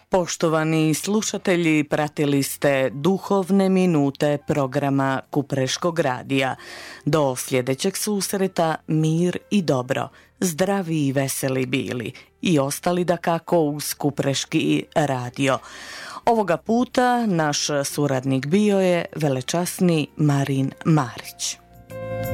Poštovani slušatelji, pratili ste duhovne minute programa Kupreškog radija. Do sljedećeg susreta mir i dobro, zdravi i veseli bili i ostali dakako uz Kupreški radio. Ovoga puta naš suradnik bio je velečasni Marin Marić.